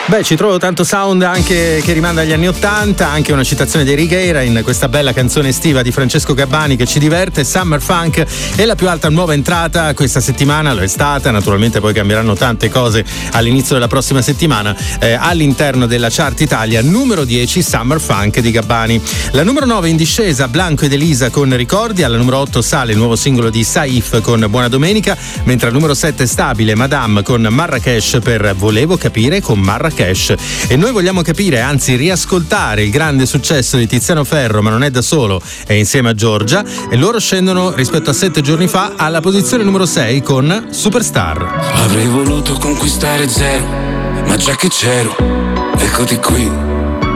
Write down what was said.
Beh, ci trovo tanto sound anche che rimanda agli anni '80, anche una citazione dei Righeira in questa bella canzone estiva di Francesco Gabbani che ci diverte. Summer Funk è la più alta nuova entrata questa settimana, lo è stata, naturalmente poi cambieranno tante cose all'inizio della prossima settimana, all'interno della chart Italia. Numero 10 Summer Funk di Gabbani. La numero 9 in discesa Blanco ed Elisa con Ricordi, alla numero 8 sale il nuovo singolo di Saif con Buona Domenica, mentre al numero 7 stabile Madame con Marrakesh per Volevo capire con Marrakesh. E noi vogliamo capire, anzi riascoltare il grande successo di Tiziano Ferro, ma non è da solo, è insieme a Giorgia, e loro scendono rispetto a 7 giorni fa alla posizione numero 6 con Superstar. Avrei voluto conquistare zero, ma già che c'ero, eccoti qui.